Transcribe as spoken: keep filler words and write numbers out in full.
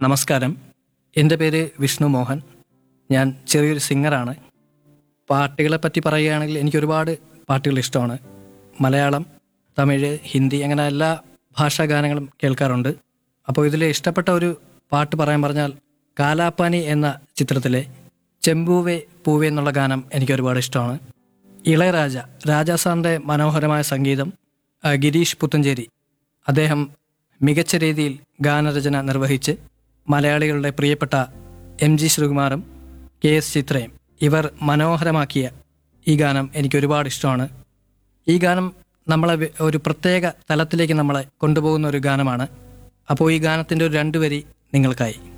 നമസ്കാരം. എൻ്റെ പേര് വിഷ്ണു മോഹൻ. ഞാൻ ചെറിയൊരു സിംഗറാണ്. പാട്ടുകളെ പറ്റി പറയുകയാണെങ്കിൽ എനിക്ക് ഒരുപാട് പാട്ടുകൾ ഇഷ്ടമാണ്. മലയാളം, തമിഴ്, ഹിന്ദി അങ്ങനെ എല്ലാ ഭാഷാ ഗാനങ്ങളും കേൾക്കാറുണ്ട്. അപ്പോൾ ഇതിൽ ഇഷ്ടപ്പെട്ട ഒരു പാട്ട് പറയാൻ പറഞ്ഞാൽ കാലാപ്പാനി എന്ന ചിത്രത്തിലെ ചെമ്പൂവേ പൂവേ എന്നുള്ള ഗാനം എനിക്ക് ഒരുപാട് ഇഷ്ടമാണ്. ഇളയരാജ രാജാ സാറിൻ്റെ മനോഹരമായ സംഗീതം, ആ, ഗിരീഷ് പുത്തഞ്ചേരി അദ്ദേഹം മികച്ച രീതിയിൽ ഗാനരചന നിർവഹിച്ച് മലയാളികളുടെ പ്രിയപ്പെട്ട എം ജി ശ്രീകുമാറും കെ എസ് ചിത്രയും ഇവർ മനോഹരമാക്കിയ ഈ ഗാനം എനിക്ക് ഒരുപാട് ഇഷ്ടമാണ്. ഈ ഗാനം നമ്മളെ വി- ഒരു പ്രത്യേക തലത്തിലേക്ക് നമ്മളെ കൊണ്ടുപോകുന്ന ഒരു ഗാനമാണ്. അപ്പോൾ ഈ ഗാനത്തിൻ്റെ ഒരു രണ്ട് വരി നിങ്ങൾക്കായി.